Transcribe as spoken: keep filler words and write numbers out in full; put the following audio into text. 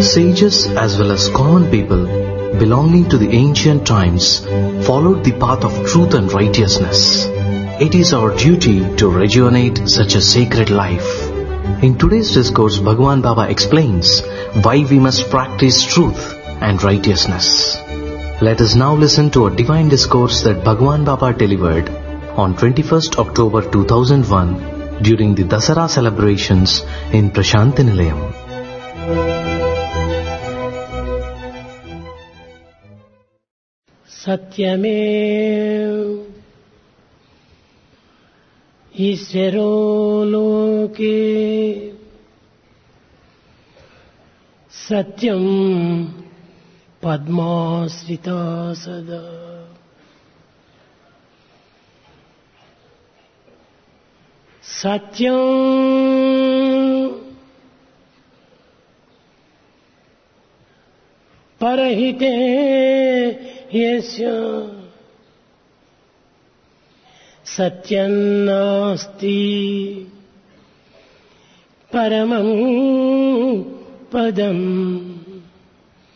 Sages as well as common people belonging to the ancient times followed the path of truth and righteousness. It is our duty to rejuvenate such a sacred life. In today's discourse, Bhagwan Baba explains why we must practice truth and righteousness. Let us now listen to a divine discourse that Bhagwan Baba delivered on twenty-first October two thousand one during the Dasara celebrations in Prashanti Nilayam. Satyamev Ishvaro loke Satyam Padmasrita sada Satyam Parahite Yesya Satyam nasti Paramam Padam